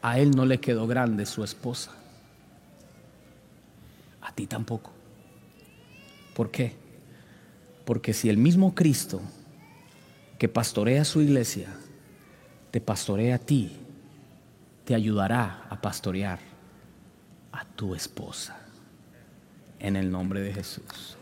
A él no le quedó grande su esposa. A ti tampoco. ¿Por qué? Porque si el mismo Cristo que pastorea su iglesia te pastorea a ti, te ayudará a pastorear a tu esposa. En el nombre de Jesús.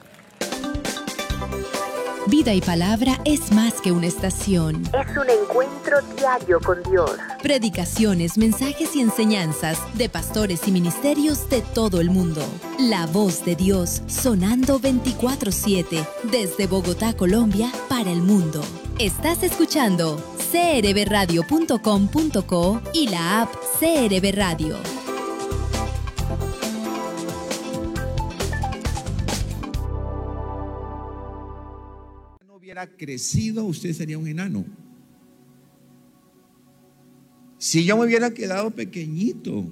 Vida y Palabra es más que una estación. Es un encuentro diario con Dios. Predicaciones, mensajes y enseñanzas de pastores y ministerios de todo el mundo. La voz de Dios sonando 24/7 desde Bogotá, Colombia, para el mundo. Estás escuchando crbradio.com.co y la app CRB Radio. Hubiera crecido, usted sería un enano. Si yo me hubiera quedado pequeñito,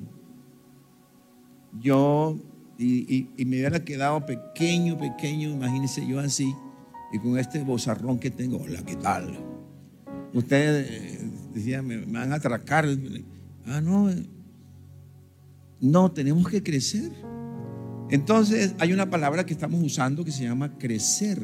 y me hubiera quedado pequeño, imagínese yo así, y con este bozarrón que tengo, hola, ¿qué tal? Usted decía, me van a atracar. No, tenemos que crecer. Entonces hay una palabra que estamos usando que se llama crecer.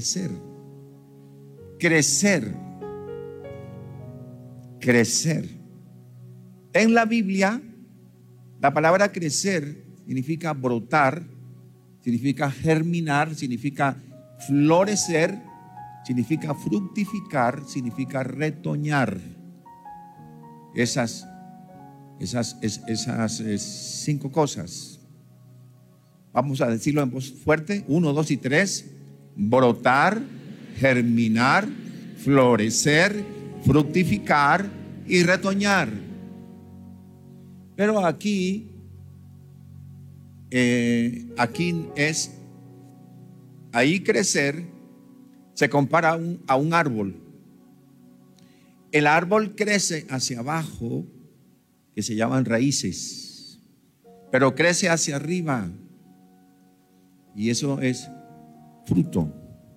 En la Biblia, la palabra crecer significa brotar, significa germinar, significa florecer, significa fructificar, significa retoñar. Esas 5 cosas. Vamos a decirlo en voz fuerte. 1, 2 y 3. Brotar, germinar, florecer, fructificar y retoñar. Pero aquí crecer se compara a un árbol. El árbol crece hacia abajo, que se llaman raíces, pero crece hacia arriba, y eso es fruto.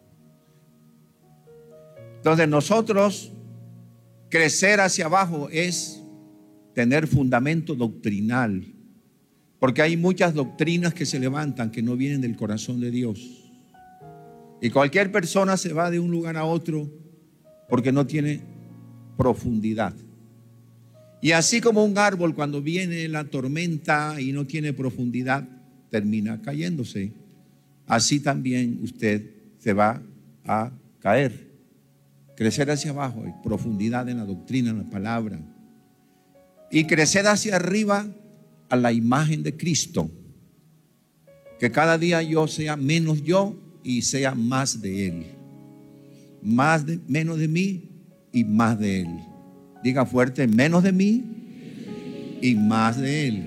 Entonces nosotros crecer hacia abajo es tener fundamento doctrinal, porque hay muchas doctrinas que se levantan que no vienen del corazón de Dios, y cualquier persona se va de un lugar a otro porque no tiene profundidad. Y así como un árbol, cuando viene la tormenta y no tiene profundidad, termina cayéndose, así también usted se va a caer. Crecer hacia abajo, hay profundidad en la doctrina, en la palabra. Y crecer hacia arriba a la imagen de Cristo. Que cada día yo sea menos yo y sea más de Él. Menos de mí y más de Él. Diga fuerte, menos de mí y más de Él.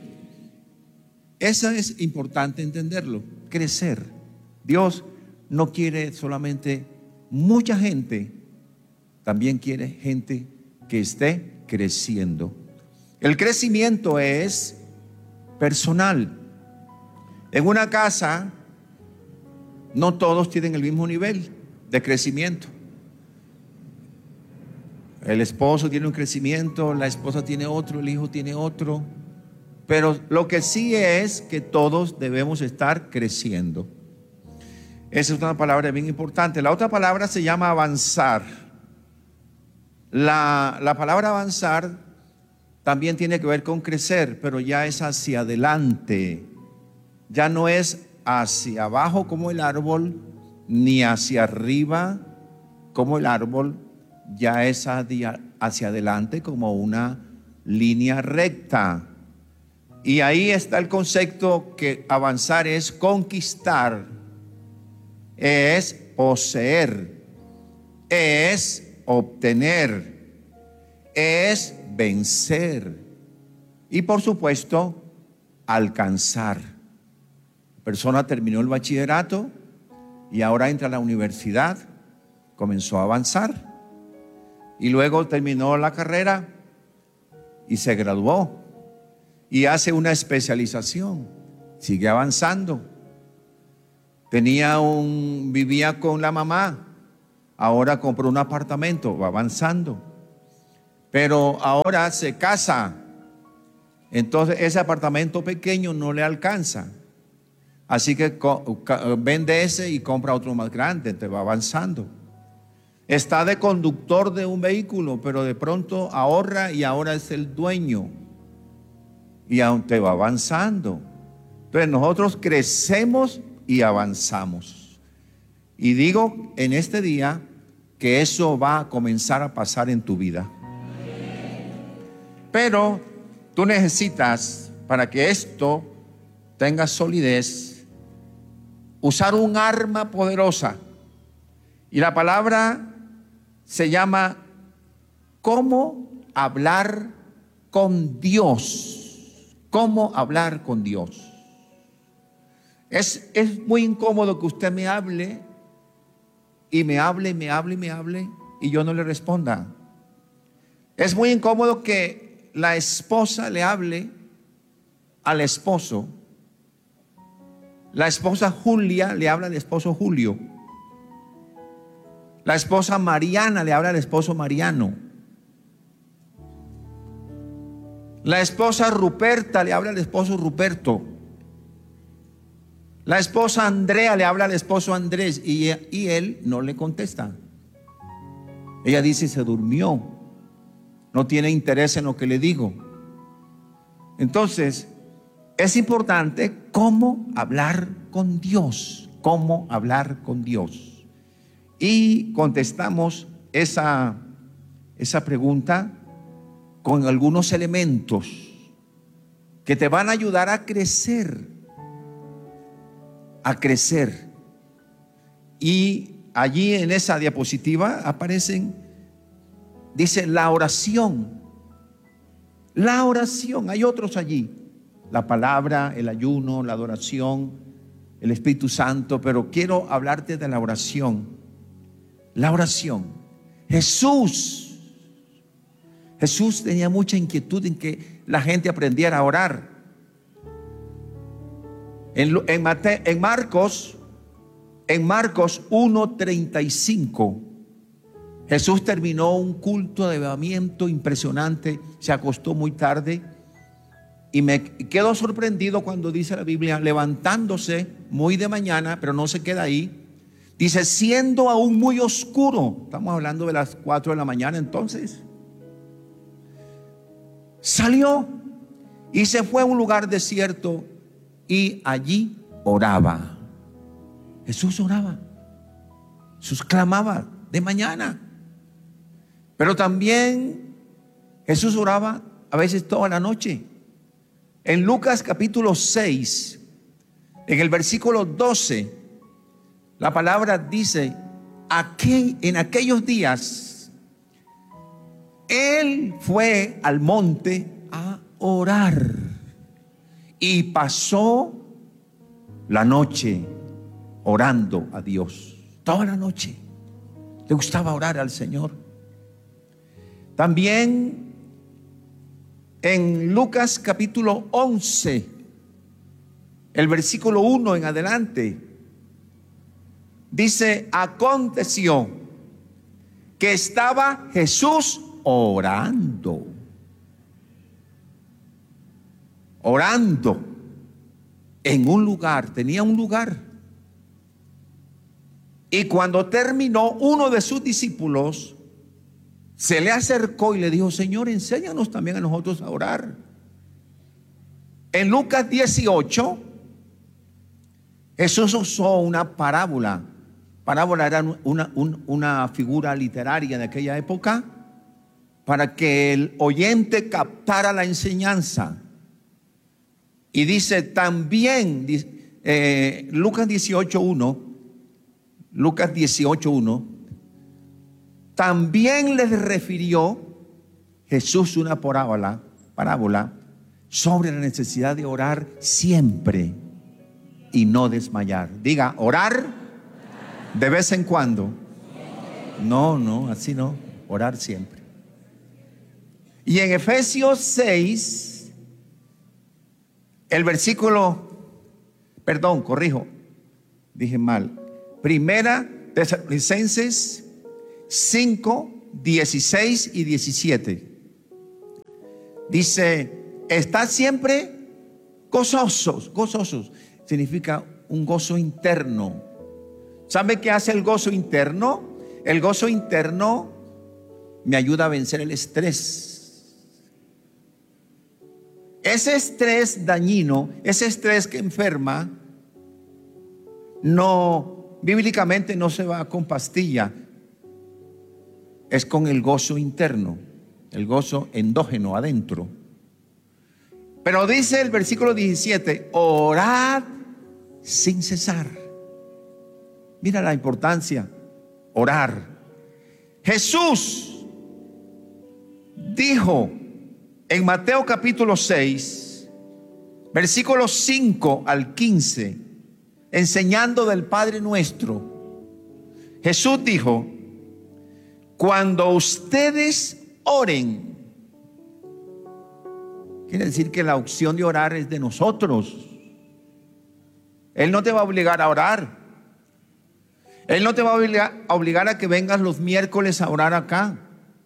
Eso es importante entenderlo, crecer. Dios no quiere solamente mucha gente, también quiere gente que esté creciendo. El crecimiento es personal. En una casa, no todos tienen el mismo nivel de crecimiento. El esposo tiene un crecimiento, la esposa tiene otro, el hijo tiene otro. Pero lo que sí es que todos debemos estar creciendo. Esa es una palabra bien importante. La otra palabra se llama avanzar. La palabra avanzar también tiene que ver con crecer, pero ya es hacia adelante. Ya no es hacia abajo como el árbol, ni hacia arriba como el árbol. Ya es hacia adelante como una línea recta. Y ahí está el concepto que avanzar es conquistar, es poseer, es obtener, es vencer y por supuesto alcanzar. La persona terminó el bachillerato y ahora entra a la universidad, comenzó a avanzar y luego terminó la carrera y se graduó y hace una especialización, sigue avanzando. Vivía con la mamá, ahora compró un apartamento, va avanzando. Pero ahora se casa entonces ese apartamento pequeño no le alcanza. Así que vende ese y compra otro más grande, te va avanzando. Está de conductor de un vehículo, pero de pronto ahorra y ahora es el dueño. Y aún te va avanzando. Entonces nosotros crecemos y avanzamos. Y digo en este día que eso va a comenzar a pasar en tu vida. Pero tú necesitas, para que esto tenga solidez, usar un arma poderosa. Y la palabra se llama cómo hablar con Dios. Cómo hablar con Dios. Es muy incómodo que usted me hable y me hable y yo no le responda. Es muy incómodo que la esposa le hable al esposo. La esposa Julia le habla al esposo Julio. La esposa Mariana le habla al esposo Mariano. La esposa Ruperta le habla al esposo Ruperto. La esposa Andrea le habla al esposo Andrés y él no le contesta. Ella dice: se durmió, no tiene interés en lo que le digo. Entonces es importante cómo hablar con Dios. Cómo hablar con Dios. Y contestamos esa pregunta con algunos elementos que te van a ayudar a crecer. A crecer. Y allí en esa diapositiva aparecen, dice la oración. La oración, hay otros allí. La palabra, el ayuno, la adoración, el Espíritu Santo, pero quiero hablarte de la oración. La oración. Jesús tenía mucha inquietud en que la gente aprendiera a orar. En Marcos 1:35, Jesús terminó un culto de avivamiento impresionante, se acostó muy tarde y me quedo sorprendido cuando dice la Biblia, levantándose muy de mañana, pero no se queda ahí, dice, siendo aún muy oscuro. Estamos hablando de las 4 de la mañana entonces. Salió y se fue a un lugar desierto y allí oraba. Jesús oraba. Jesús clamaba de mañana. Pero también Jesús oraba a veces toda la noche. En Lucas capítulo 6, en el versículo 12, la palabra dice, en aquellos días, Él fue al monte a orar y pasó la noche orando a Dios. Toda la noche le gustaba orar al Señor. También en Lucas capítulo 11, el versículo 1 en adelante, dice, aconteció que estaba Jesús orando en un lugar, tenía un lugar. Y cuando terminó, uno de sus discípulos se le acercó y le dijo, Señor, enséñanos también a nosotros a orar. En Lucas 18, Jesús usó una parábola. Parábola era una figura literaria de aquella época para que el oyente captara la enseñanza. Y dice también, Lucas 18:1, también les refirió Jesús una parábola sobre la necesidad de orar siempre y no desmayar. Diga, orar de vez en cuando. No, así no, orar siempre. Y en Efesios 6, el versículo, dije mal. Primera Tesalonicenses 5, 16 y 17. Dice, Estad siempre gozosos. Gozosos significa un gozo interno. ¿Sabe qué hace el gozo interno? El gozo interno me ayuda a vencer el estrés. Ese estrés dañino, ese estrés que enferma, no, bíblicamente no se va con pastilla. Es con el gozo interno, el gozo endógeno, adentro. Pero dice el versículo 17, orad sin cesar. Mira la importancia, orar. Jesús dijo en Mateo capítulo 6, versículos 5 al 15, enseñando del Padre Nuestro. Jesús dijo: cuando ustedes oren, quiere decir que la opción de orar es de nosotros. Él no te va a obligar a orar. Él no te va a obligar a que vengas los miércoles a orar acá.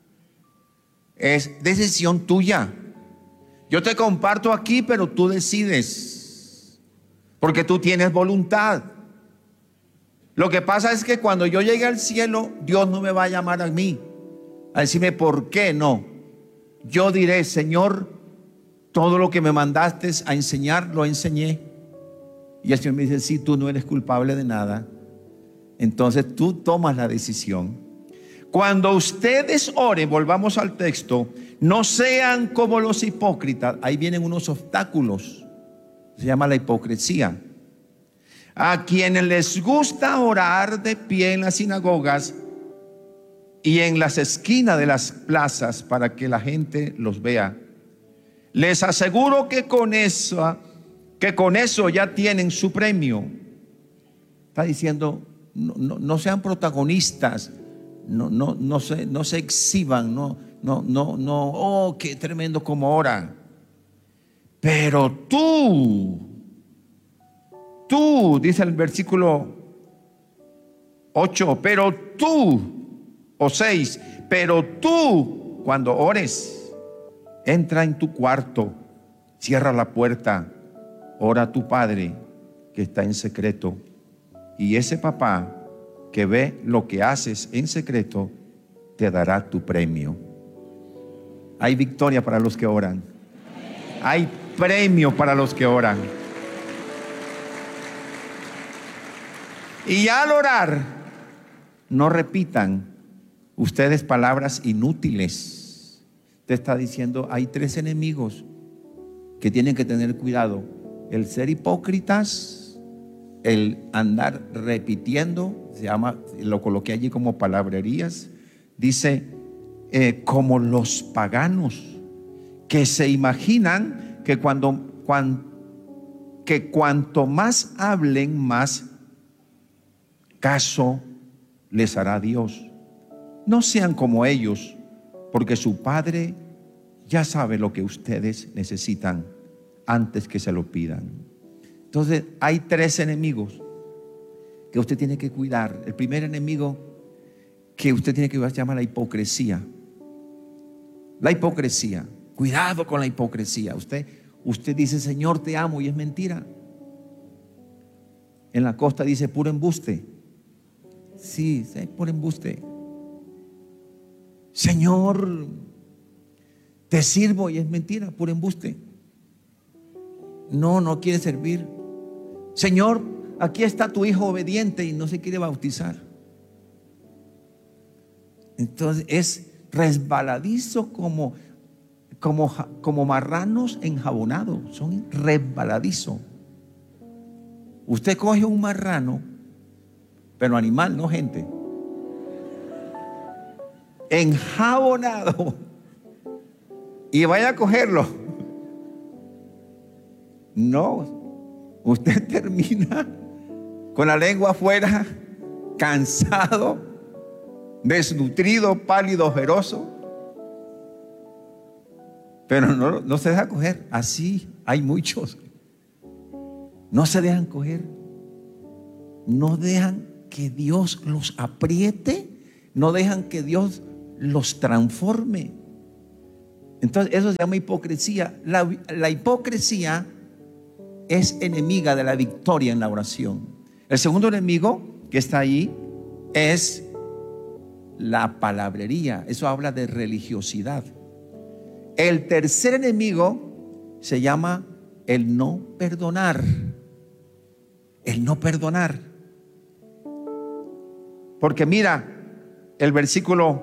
Es decisión tuya. Yo te comparto aquí, pero tú decides, porque tú tienes voluntad. Lo que pasa es que cuando yo llegue al cielo, Dios no me va a llamar a mí a decirme por qué no. Yo diré: Señor, todo lo que me mandaste a enseñar, lo enseñé. Y el Señor me dice: sí, tú no eres culpable de nada. Entonces tú tomas la decisión. Cuando ustedes oren, volvamos al texto, no sean como los hipócritas. Ahí vienen unos obstáculos. Se llama la hipocresía. A quienes les gusta orar de pie en las sinagogas y en las esquinas de las plazas para que la gente los vea. Les aseguro que con eso ya tienen su premio. Está diciendo: no sean protagonistas, no se exhiban, oh, qué tremendo como ora. Pero tú, dice el versículo 8, pero tú, o 6, pero tú, cuando ores, entra en tu cuarto, cierra la puerta, ora a tu Padre que está en secreto. Y ese papá que ve lo que haces en secreto te dará tu premio. Hay victoria para los que oran. Hay premio para los que oran. Y al orar, no repitan ustedes palabras inútiles. Te está diciendo: hay 3 enemigos que tienen que tener cuidado: el ser hipócritas, el andar repitiendo, se llama, lo coloqué allí como palabrerías. Dice, como los paganos, que se imaginan que cuanto más hablen, más caso les hará Dios. No sean como ellos, porque su Padre ya sabe lo que ustedes necesitan antes que se lo pidan. Entonces hay 3 enemigos que usted tiene que cuidar. El primer enemigo que usted tiene que cuidar se llama la hipocresía. La hipocresía. Cuidado con la hipocresía. Usted dice: Señor, te amo, y es mentira. En la costa dice puro embuste. Sí, puro embuste. Señor, te sirvo, y es mentira, puro embuste. No quiere servir. Señor, aquí está tu hijo obediente, y no se quiere bautizar. Entonces es resbaladizo como marranos enjabonados. Son resbaladizo. Usted coge un marrano, pero animal, no gente, enjabonado, y vaya a cogerlo. No, usted termina con la lengua afuera, cansado, desnutrido, pálido, ojeroso. Pero no se deja coger. Así hay muchos. No se dejan coger. No dejan que Dios los apriete. No dejan que Dios los transforme. Entonces eso se llama hipocresía. La hipocresía es enemiga de la victoria en la oración. El segundo enemigo que está ahí es la palabrería. Eso habla de religiosidad. El tercer enemigo se llama el no perdonar. El no perdonar. Porque mira, el versículo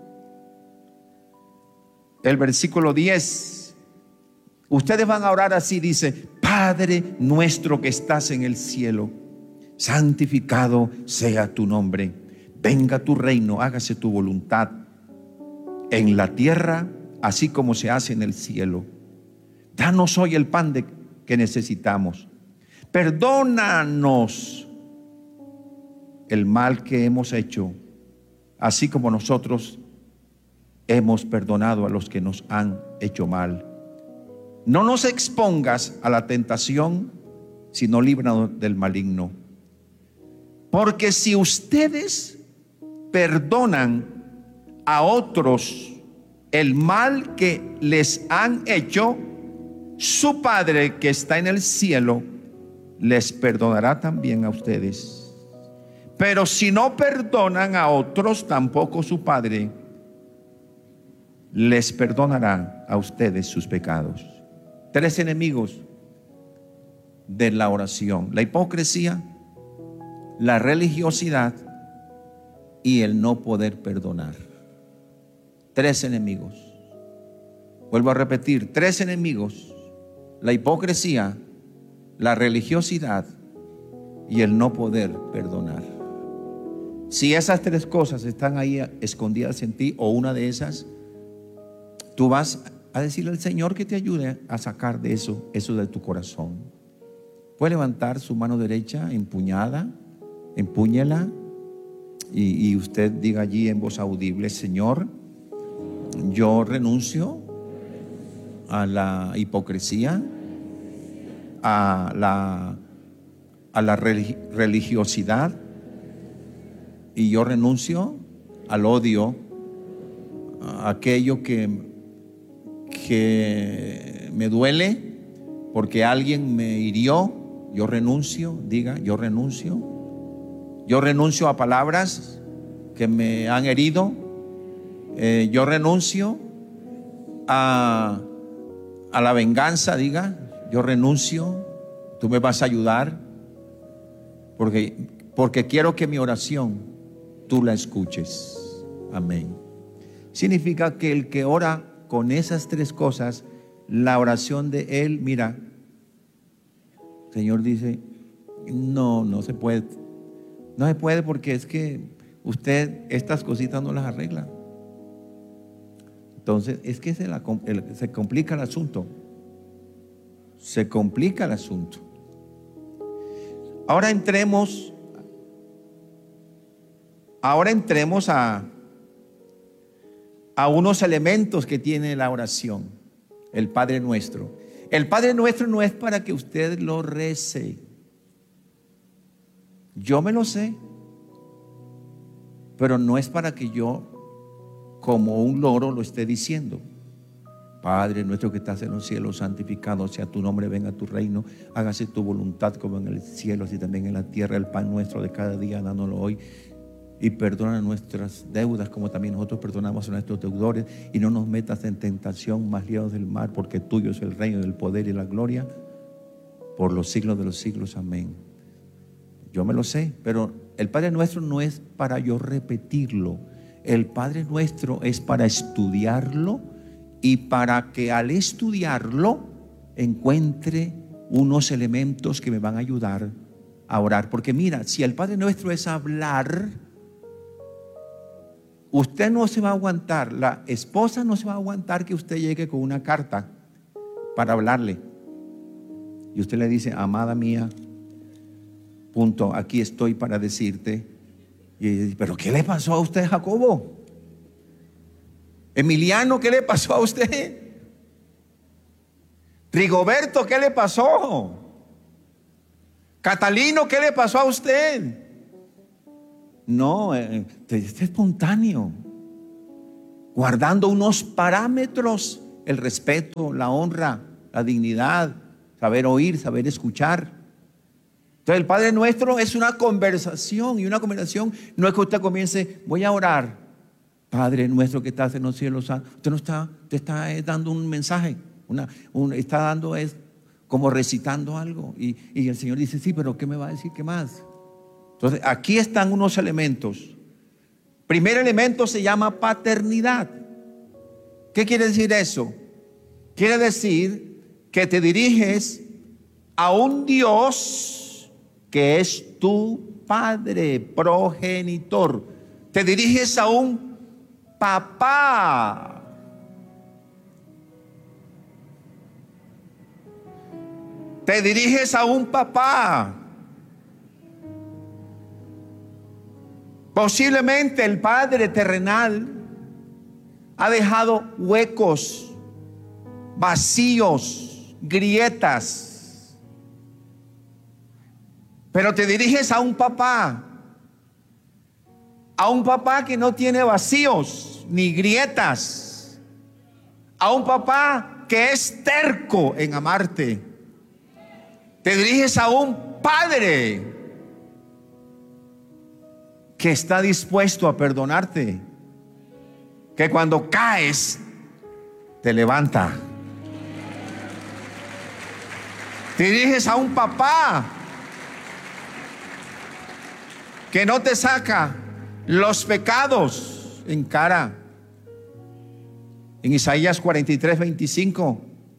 10. Ustedes van a orar así, dice: Padre nuestro que estás en el cielo, santificado sea tu nombre. Venga tu reino, hágase tu voluntad en la tierra, así como se hace en el cielo. Danos hoy el pan que necesitamos. Perdónanos el mal que hemos hecho, así como nosotros hemos perdonado a los que nos han hecho mal. No nos expongas a la tentación, sino líbranos del maligno. Porque si ustedes perdonan a otros el mal que les han hecho, su Padre que está en el cielo les perdonará también a ustedes. Pero si no perdonan a otros, tampoco su Padre les perdonará a ustedes sus pecados. 3 enemigos de la oración: la hipocresía, la religiosidad y el no poder perdonar. 3 enemigos. Vuelvo a repetir, 3 enemigos: la hipocresía, la religiosidad y el no poder perdonar. Si esas 3 cosas están ahí escondidas en ti, o una de esas, tú vas a decirle al Señor que te ayude a sacar de eso de tu corazón. Puede levantar su mano derecha empuñada, empúñela, y usted diga allí en voz audible: Señor, yo renuncio a la hipocresía, a la religiosidad, y yo renuncio al odio, a aquello que me duele porque alguien me hirió. Yo renuncio, diga: yo renuncio. Yo renuncio a palabras que me han herido. Yo renuncio a la venganza, diga: yo renuncio. Tú me vas a ayudar porque quiero que mi oración tú la escuches. Amén. Significa que el que ora con esas 3 cosas, la oración de él, mira, el Señor dice: no se puede. No se puede, porque es que usted estas cositas no las arregla. Entonces es que se complica el asunto. Se complica el asunto. Ahora entremos a unos elementos que tiene la oración. El Padre Nuestro. El Padre Nuestro no es para que usted lo rece. Yo me lo sé, pero no es para que yo, como un loro, lo esté diciendo. Padre nuestro que estás en los cielos, santificado sea tu nombre, venga tu reino, hágase tu voluntad como en el cielo, así también en la tierra. El pan nuestro de cada día, dánoslo hoy, y perdona nuestras deudas como también nosotros perdonamos a nuestros deudores, y no nos metas en tentación, mas líbranos del mal, porque tuyo es el reino, el poder y la gloria por los siglos de los siglos. Amén. Yo me lo sé, pero el Padre Nuestro no es para yo repetirlo. El Padre Nuestro es para estudiarlo, y para que al estudiarlo encuentre unos elementos que me van a ayudar a orar. Porque mira, si el Padre Nuestro es hablar, usted no se va a aguantar, la esposa no se va a aguantar que usted llegue con una carta para hablarle y usted le dice: amada mía, punto, aquí estoy para decirte. Y dice: ¿pero qué le pasó a usted, Jacobo? Emiliano, ¿qué le pasó a usted? Rigoberto, ¿qué le pasó? Catalino, ¿qué le pasó a usted? No, este espontáneo, guardando unos parámetros el respeto, la honra, la dignidad, saber oír, saber escuchar. Entonces el Padre Nuestro es una conversación, y una conversación no es que usted comience, voy a orar. Padre Nuestro que estás en los cielos, usted no está, te está dando un mensaje, está dando es como recitando algo, y el Señor dice, sí, pero ¿qué me va a decir? ¿Qué más? Entonces aquí están unos elementos. Primer elemento se llama paternidad. ¿Qué quiere decir eso? Quiere decir que te diriges a un Dios que es tu Padre progenitor. Te diriges a un papá. Te diriges a un papá. Posiblemente el Padre terrenal ha dejado huecos, vacíos, grietas. Pero te diriges a un papá que no tiene vacíos ni grietas, a un papá que es terco en amarte. Te diriges a un Padre que está dispuesto a perdonarte, que cuando caes te levanta. Te diriges a un papá que no te saca los pecados en cara. En Isaías 43:25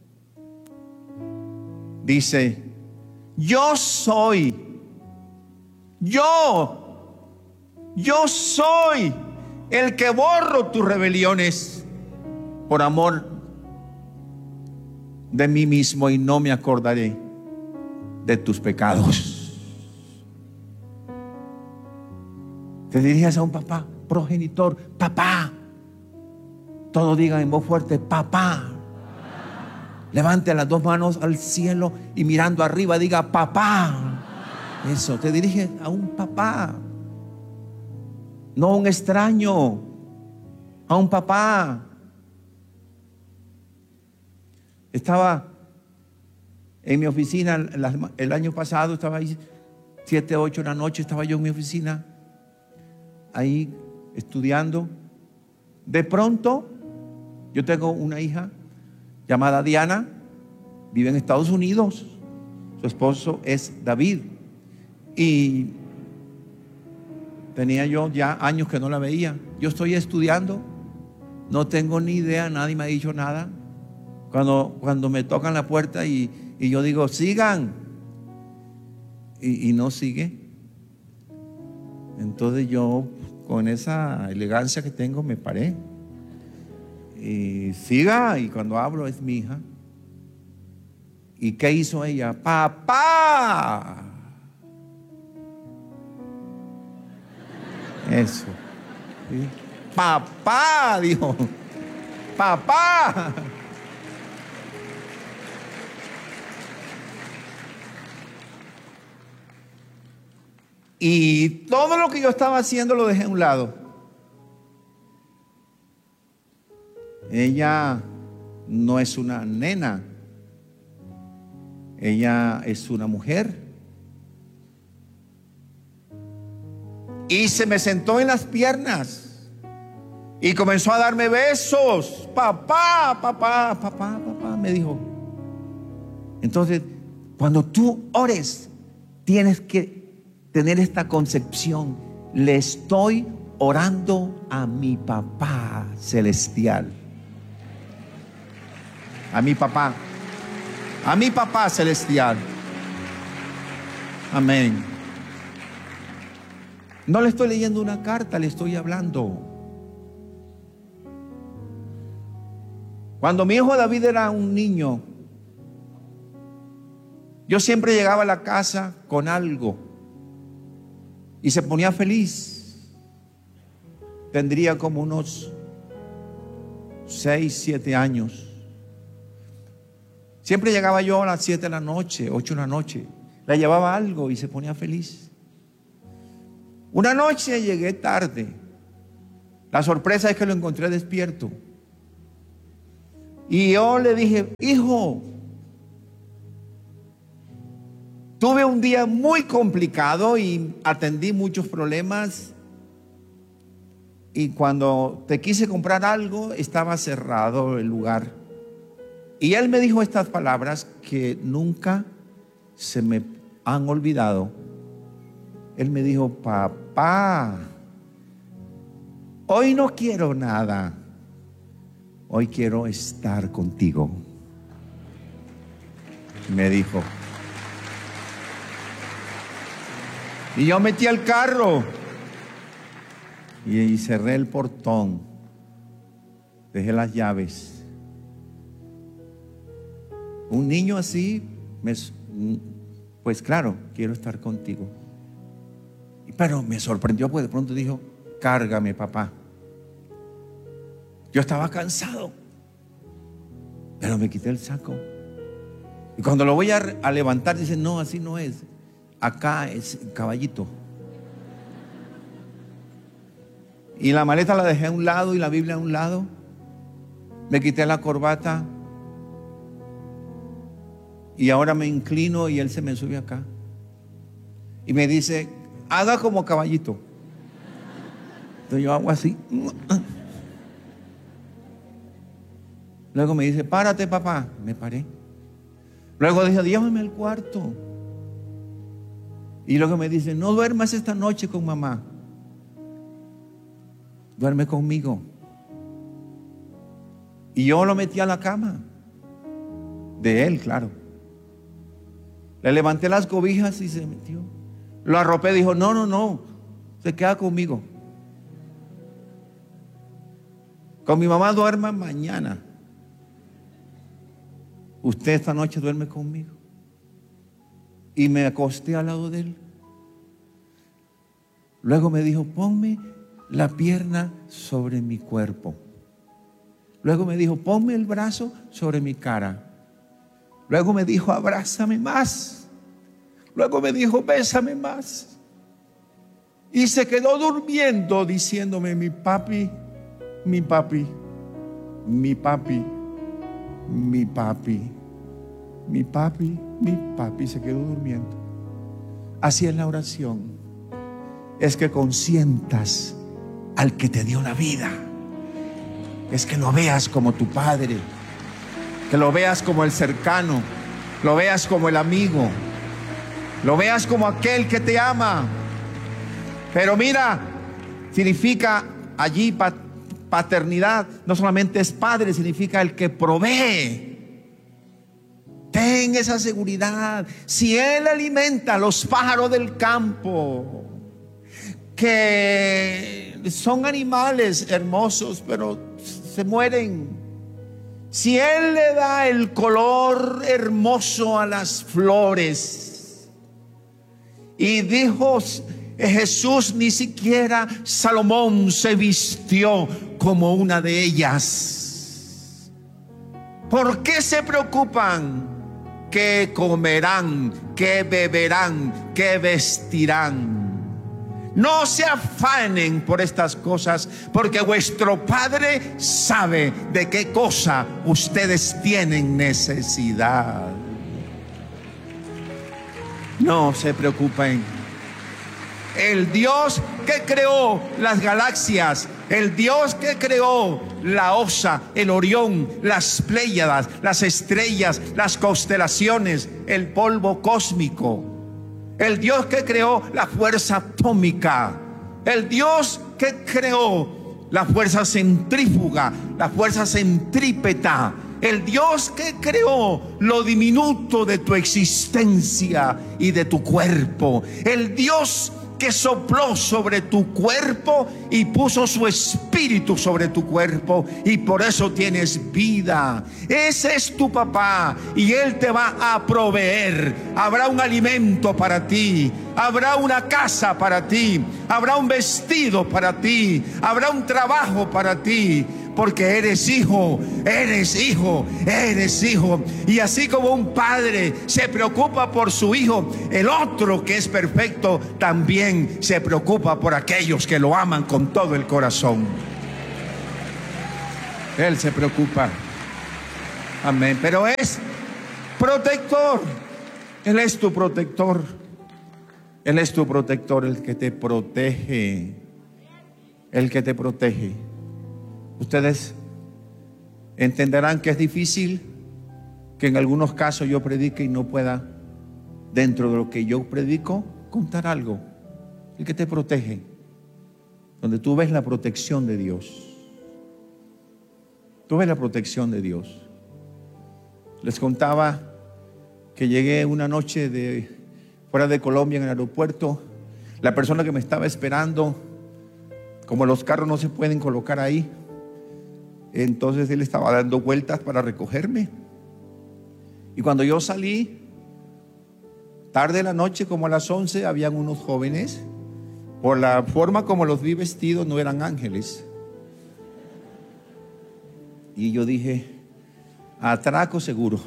dice: yo soy el que borro tus rebeliones por amor de mí mismo, y no me acordaré de tus pecados. Te diriges a un papá progenitor, papá. Todos digan en voz fuerte, papá. Levante las dos manos al cielo y mirando arriba diga, papá. Eso, te diriges a un papá, no a un extraño, a un papá. Estaba en mi oficina el año pasado, estaba ahí 7, 8 de la noche, estaba yo en mi oficina, ahí estudiando. De pronto, yo tengo una hija llamada Diana, vive en Estados Unidos, su esposo es David, y tenía yo ya años que no la veía. Yo estoy estudiando, no tengo ni idea, nadie me ha dicho nada. Cuando me tocan la puerta y yo digo, sigan, y no sigue. Entonces yo, con esa elegancia que tengo, me paré y siga, y cuando hablo es mi hija. ¿Y qué hizo ella? ¡Papá! Eso, ¿sí? Papá, dijo, papá. Y todo lo que yo estaba haciendo lo dejé a un lado. Ella no es una nena, ella es una mujer. Y se me sentó en las piernas y comenzó a darme besos. Papá, papá, papá, papá, me dijo. Entonces, cuando tú ores, tienes que tener esta concepción: le estoy orando a mi papá celestial, a mi papá celestial. Amén. No le estoy leyendo una carta, le estoy hablando. Cuando mi hijo David era un niño, yo siempre llegaba a la casa con algo y se ponía feliz. Tendría como unos 6, 7 años. Siempre llegaba yo a las 7 de la noche, 8 de la noche. Le llevaba algo y se ponía feliz. Una noche llegué tarde. La sorpresa es que lo encontré despierto. Y yo le dije: hijo, tuve un día muy complicado y atendí muchos problemas. Y cuando te quise comprar algo, estaba cerrado el lugar. Y él me dijo estas palabras que nunca se me han olvidado. Él me dijo: papá, hoy no quiero nada, hoy quiero estar contigo. Me dijo. Y yo metí al carro y cerré el portón, dejé las llaves. Un niño así, pues claro, quiero estar contigo. Pero me sorprendió, pues de pronto dijo: cárgame, papá. Yo estaba cansado, pero me quité el saco. Y cuando lo voy a levantar, dice: no, así no es. Acá es caballito. Y la maleta la dejé a un lado y la Biblia a un lado. Me quité la corbata. Y ahora me inclino y él se me sube acá. Y me dice: haga como caballito. Entonces yo hago así. Luego me dice: párate, papá. Me paré. Luego dije: llévame al cuarto. Y luego me dice: no duermas esta noche con mamá, duerme conmigo. Y yo lo metí a la cama de él, claro. Le levanté las cobijas y se metió. Lo arropé, dijo: no, se queda conmigo. Con mi mamá duerma mañana. Usted esta noche duerme conmigo. Y me acosté al lado de él. Luego me dijo: ponme la pierna sobre mi cuerpo. Luego me dijo: ponme el brazo sobre mi cara. Luego me dijo: abrázame más. Luego me dijo: bésame más. Y se quedó durmiendo diciéndome: mi papi, mi papi, mi papi, mi papi, mi papi, mi papi. Se quedó durmiendo. Así es la oración. Es que consientas al que te dio la vida. Es que lo veas como tu padre, que lo veas como el cercano, lo veas como el amigo, lo veas como aquel que te ama. Pero mira, significa allí paternidad. No solamente es padre, significa el que provee. Ten esa seguridad. Si Él alimenta a los pájaros del campo, que son animales hermosos, pero se mueren. Si Él le da el color hermoso a las flores, y dijo Jesús: ni siquiera Salomón se vistió como una de ellas. ¿Por qué se preocupan? ¿Qué comerán? ¿Qué beberán? ¿Qué vestirán? No se afanen por estas cosas, porque vuestro Padre sabe de qué cosa ustedes tienen necesidad. No se preocupen. El Dios que creó las galaxias, el Dios que creó la Osa, el Orión, las Pléyadas, las estrellas, las constelaciones, el polvo cósmico, el Dios que creó la fuerza atómica, el Dios que creó la fuerza centrífuga, la fuerza centrípeta, el Dios que creó lo diminuto de tu existencia y de tu cuerpo, el Dios que sopló sobre tu cuerpo y puso su espíritu sobre tu cuerpo, y por eso tienes vida. Ese es tu papá, y Él te va a proveer. Habrá un alimento para ti, habrá una casa para ti, habrá un vestido para ti, habrá un trabajo para ti, porque eres hijo, eres hijo, eres hijo. Y así como un padre se preocupa por su hijo, el otro que es perfecto también se preocupa por aquellos que lo aman con todo el corazón. Él se preocupa. Amén. Pero es protector. Él es tu protector. Él es tu protector, el que te protege. El que te protege. Ustedes entenderán que es difícil que en algunos casos yo predique y no pueda, dentro de lo que yo predico, contar algo. El que te protege, donde tú ves la protección de Dios. Tú ves la protección de Dios. Les contaba que llegué una noche fuera de Colombia en el aeropuerto. La persona que me estaba esperando, como los carros no se pueden colocar ahí, entonces él estaba dando vueltas para recogerme. Y cuando yo salí, tarde de la noche, como a las 11, habían unos jóvenes. Por la forma como los vi vestidos, no eran ángeles. Y yo dije, atraco seguro.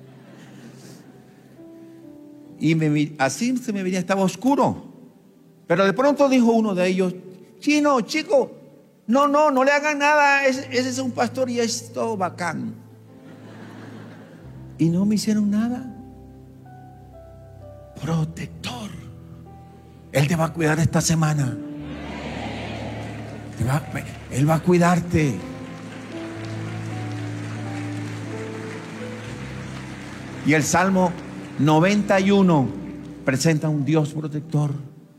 Y así se me venía, estaba oscuro. Pero de pronto dijo uno de ellos, chino, chico, no le hagan nada, ese es un pastor y es todo bacán. Y no me hicieron nada. Protector. Él te va a cuidar esta semana. Él va a cuidarte. Y el Salmo 91 presenta un Dios protector.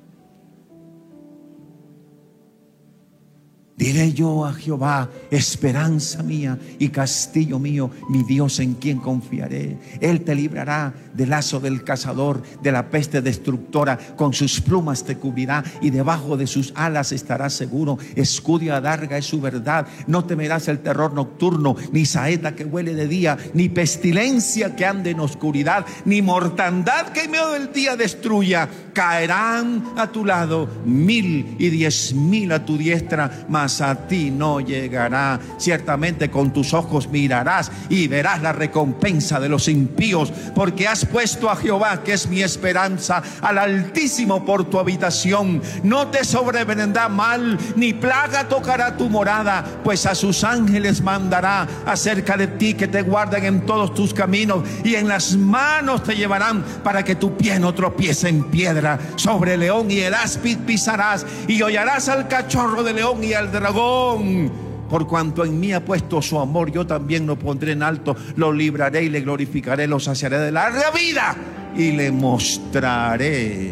Diré yo a Jehová, esperanza mía y castillo mío, mi Dios en quien confiaré. Él te librará del lazo del cazador, de la peste destructora. Con sus plumas te cubrirá y debajo de sus alas estarás seguro. Escudo y adarga es su verdad. No temerás el terror nocturno, ni saeta que huele de día, ni pestilencia que ande en oscuridad, ni mortandad que en medio del día destruya. Caerán a tu lado 1000 y 10,000 a tu diestra, mas a ti no llegará. Ciertamente con tus ojos mirarás y verás la recompensa de los impíos, porque has puesto a Jehová, que es mi esperanza, al Altísimo por tu habitación. No te sobrevendrá mal, ni plaga tocará tu morada, pues a sus ángeles mandará acerca de ti, que te guarden en todos tus caminos, y en las manos te llevarán, para que tu pie no tropiece en piedra. Sobre el león y el áspid pisarás, y hollarás al cachorro de león y al dragón. Por cuanto en mí ha puesto su amor, yo también lo pondré en alto, lo libraré y le glorificaré, lo saciaré de larga vida y le mostraré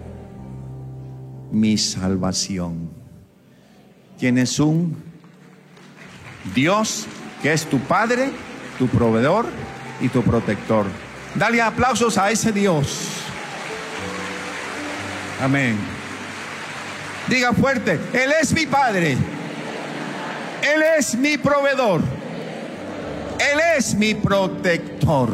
mi salvación. Tienes un Dios que es tu Padre, tu proveedor y tu protector. Dale aplausos a ese Dios. Amén. Diga fuerte, Él es mi Padre, Él es mi proveedor, Él es mi protector.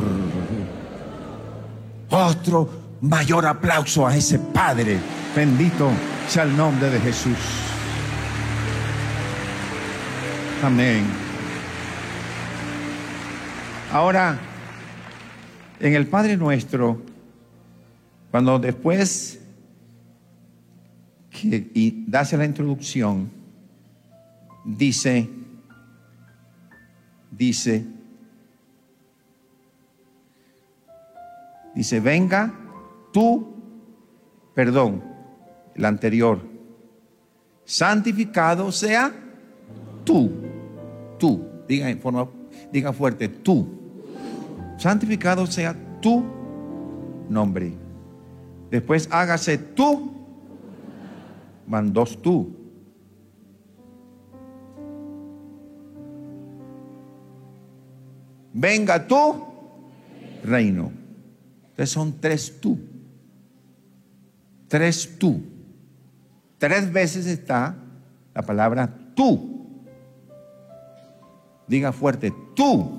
Otro mayor aplauso a ese Padre. Bendito sea el nombre de Jesús. Amén. Ahora, en el Padre Nuestro, cuando después y darse la introducción, dice, venga tú, perdón, el anterior, santificado sea tú, diga fuerte, tú, santificado sea tu nombre. Después hágase tú, van dos tú. Venga tu reino. Entonces son tres tú. Tres tú. 3 veces está la palabra tú. Diga fuerte, tú.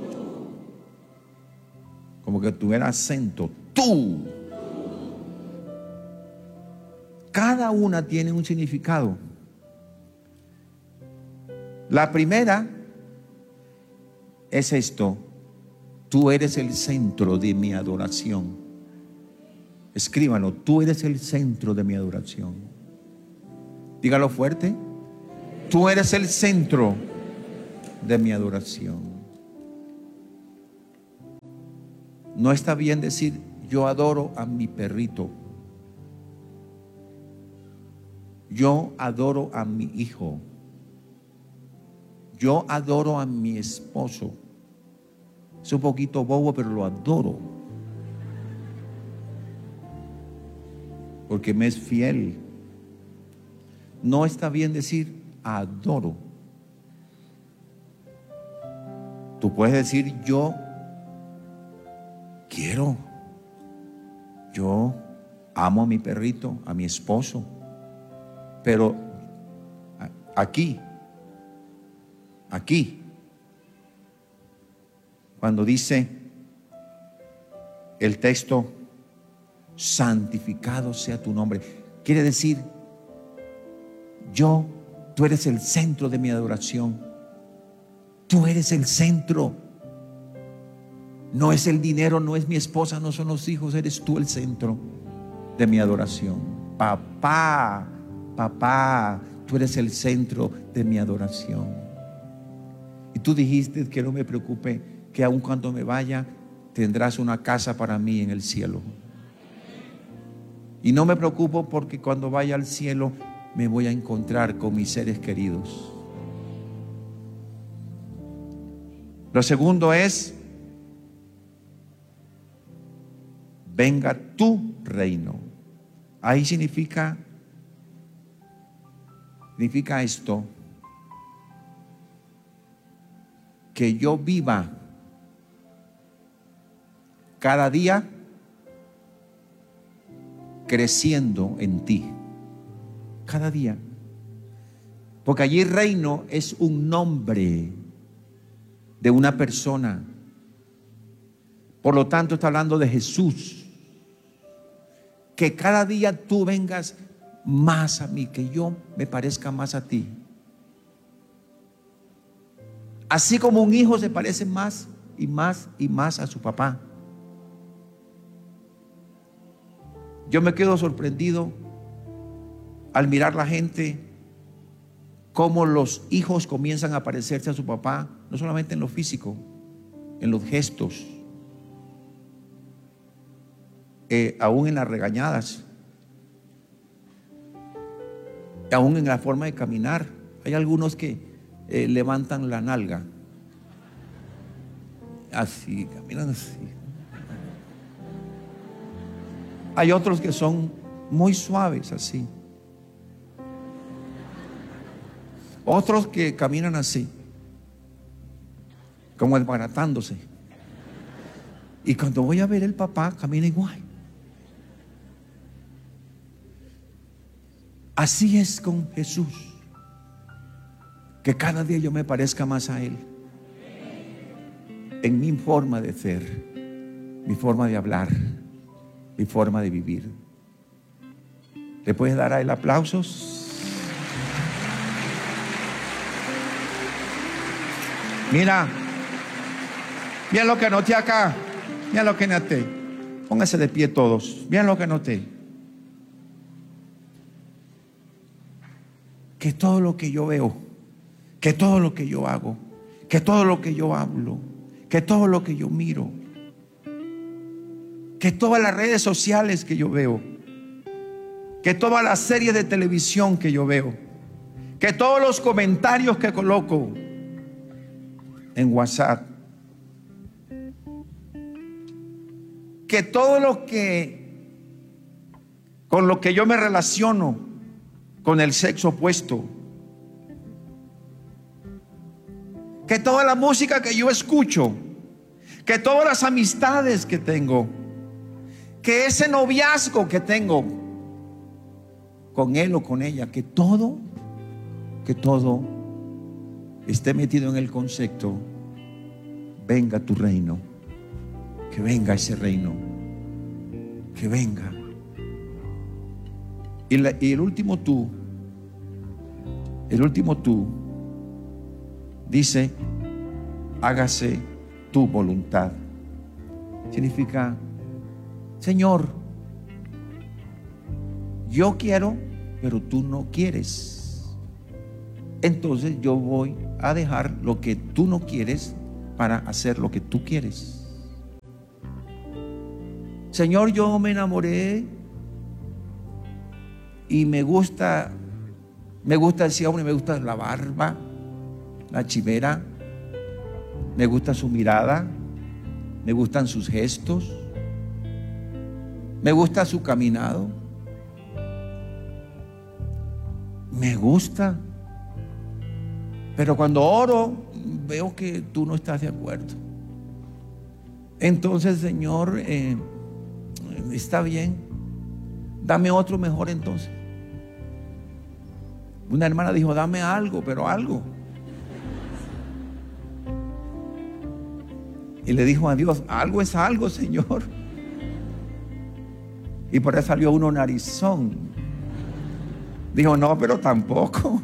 Como que tuviera acento, tú. Cada una tiene un significado. La primera es esto: tú eres el centro de mi adoración. Escríbanlo, tú eres el centro de mi adoración. Dígalo fuerte: tú eres el centro de mi adoración. No está bien decir yo adoro a mi perrito. Yo adoro a mi hijo. Yo adoro a mi esposo. Es un poquito bobo, pero lo adoro. Porque me es fiel. No está bien decir adoro. Tú puedes decir yo quiero. Yo amo a mi perrito, a mi esposo. Pero aquí, cuando dice el texto, santificado sea tu nombre, quiere decir, tú eres el centro de mi adoración. Tú eres el centro. No es el dinero, no es mi esposa, no son los hijos, eres tú el centro de mi adoración. Papá, tú eres el centro de mi adoración. Y tú dijiste que no me preocupe, que aun cuando me vaya, tendrás una casa para mí en el cielo. Y no me preocupo porque cuando vaya al cielo me voy a encontrar con mis seres queridos. Lo segundo es, venga tu reino. Ahí significa esto, que yo viva cada día creciendo en ti. Cada día. Porque allí reino es un nombre de una persona. Por lo tanto está hablando de Jesús. Que cada día tú vengas más a mí, que yo me parezca más a ti. Así como un hijo se parece más y más y más a su papá. Yo me quedo sorprendido al mirar la gente, cómo los hijos comienzan a parecerse a su papá, no solamente en lo físico, en los gestos, aún en las regañadas, aún en la forma de caminar. Hay algunos que levantan la nalga, así, caminan así. Hay otros que son muy suaves, así. Otros que caminan así, como desbaratándose. Y cuando voy a ver el papá, camina igual. Así es con Jesús. Que cada día yo me parezca más a Él. En mi forma de ser, mi forma de hablar, mi forma de vivir. ¿Le puedes dar a Él aplausos? Mira lo que anoté acá. Mira lo que anoté. Pónganse de pie todos. Mira lo que anoté. Que todo lo que yo veo, que todo lo que yo hago, que todo lo que yo hablo, que todo lo que yo miro, que todas las redes sociales que yo veo, que todas las series de televisión que yo veo, que todos los comentarios que coloco en WhatsApp, que todo lo que con lo que yo me relaciono con el sexo opuesto, que toda la música que yo escucho, que todas las amistades que tengo, que ese noviazgo que tengo con él o con ella, que todo esté metido en el concepto, venga tu reino, que venga ese reino, que venga. Y el último tú dice, hágase tu voluntad. Significa, Señor, yo quiero, pero tú no quieres. Entonces yo voy a dejar lo que tú no quieres para hacer lo que tú quieres. Señor, yo me enamoré y me gusta ese hombre, me gusta la barba, la chivera, me gusta su mirada, me gustan sus gestos, me gusta su caminado, me gusta. Pero cuando oro, veo que tú no estás de acuerdo. Entonces, Señor, está bien, dame otro mejor entonces. Una hermana dijo, dame algo, pero algo. Y le dijo a Dios, algo es algo, Señor. Y por eso salió uno narizón. Dijo, no, pero tampoco.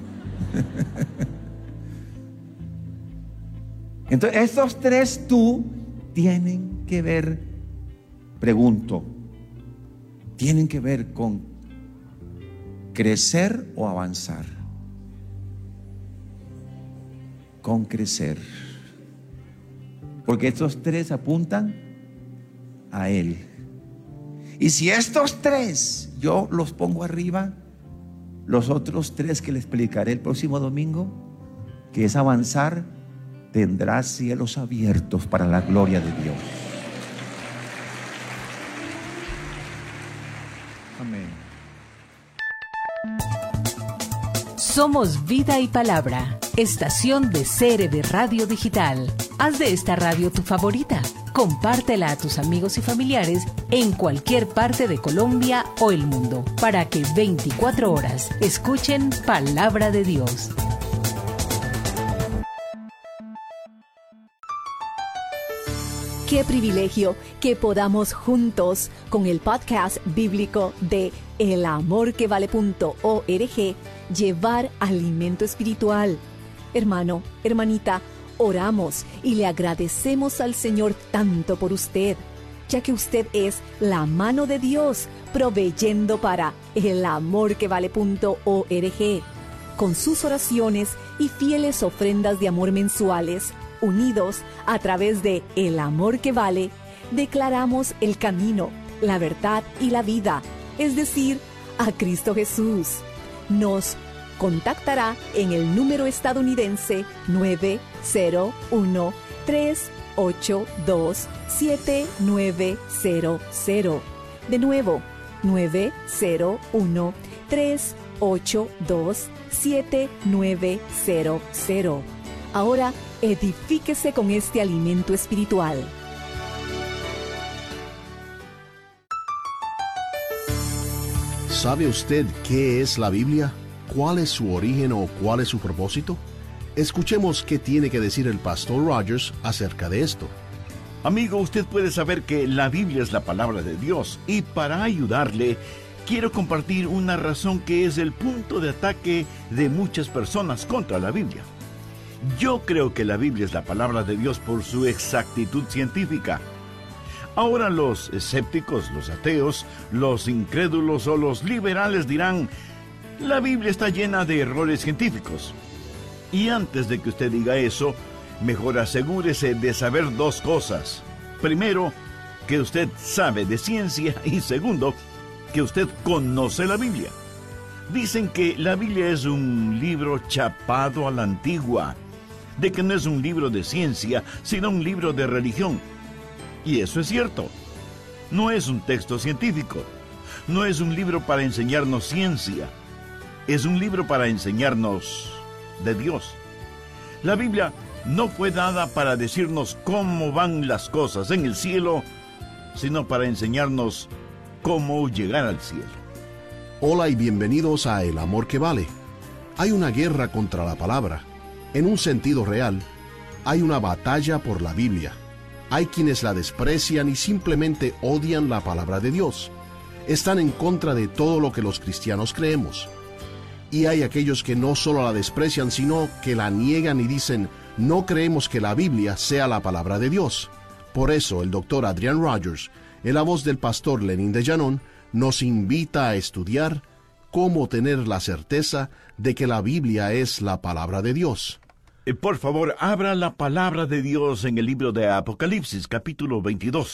Entonces, estos tres tú tienen que ver, pregunto, tienen que ver con crecer o avanzar. Con crecer. Porque estos tres apuntan a Él. Y si estos tres yo los pongo arriba, los otros tres que les explicaré el próximo domingo, que es avanzar, tendrás cielos abiertos para la gloria de Dios. Amén. Somos Vida y Palabra, estación de CRB Radio Digital. Haz de esta radio tu favorita. Compártela a tus amigos y familiares en cualquier parte de Colombia o el mundo, para que 24 horas escuchen Palabra de Dios. Qué privilegio que podamos juntos con el podcast bíblico de elamorquevale.org llevar alimento espiritual. Hermano, hermanita, oramos y le agradecemos al Señor tanto por usted, ya que usted es la mano de Dios proveyendo para elamorquevale.org. Con sus oraciones y fieles ofrendas de amor mensuales, unidos a través de El Amor que Vale, declaramos el camino, la verdad y la vida, es decir, a Cristo Jesús. Nos contactará en el número estadounidense 901-382-7900. De nuevo, 901-382-7900. Ahora, edifíquese con este alimento espiritual. ¿Sabe usted qué es la Biblia? ¿Cuál es su origen o cuál es su propósito? Escuchemos qué tiene que decir el pastor Rogers acerca de esto. Amigo, usted puede saber que la Biblia es la palabra de Dios, y para ayudarle, quiero compartir una razón que es el punto de ataque de muchas personas contra la Biblia. Yo creo que la Biblia es la palabra de Dios por su exactitud científica. Ahora los escépticos, los ateos, los incrédulos o los liberales dirán, la Biblia está llena de errores científicos. Y antes de que usted diga eso, mejor asegúrese de saber dos cosas. Primero, que usted sabe de ciencia, y segundo, que usted conoce la Biblia. Dicen que la Biblia es un libro chapado a la antigua, de que no es un libro de ciencia, sino un libro de religión. Y eso es cierto. No es un texto científico. No es un libro para enseñarnos ciencia. Es un libro para enseñarnos de Dios. La Biblia no fue dada para decirnos cómo van las cosas en el cielo, sino para enseñarnos cómo llegar al cielo. Hola y bienvenidos a El Amor que Vale. Hay una guerra contra la palabra. En un sentido real, hay una batalla por la Biblia. Hay quienes la desprecian y simplemente odian la palabra de Dios. Están en contra de todo lo que los cristianos creemos. Y hay aquellos que no solo la desprecian, sino que la niegan y dicen, no creemos que la Biblia sea la palabra de Dios. Por eso el doctor Adrian Rogers, en la voz del pastor Lenín de Llanón, nos invita a estudiar cómo tener la certeza de que la Biblia es la palabra de Dios. Por favor, abra la palabra de Dios en el libro de Apocalipsis, capítulo 22.